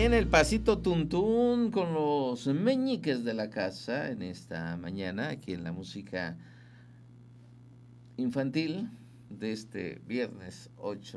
en el pasito tuntún con los meñiques de la casa en esta mañana, aquí en la música infantil de este viernes 8